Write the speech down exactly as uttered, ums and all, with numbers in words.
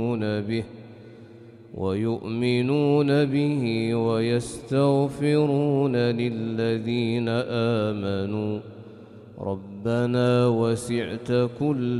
به ويؤمنون به ويستغفرون للذين آمنوا ربنا وسعت كل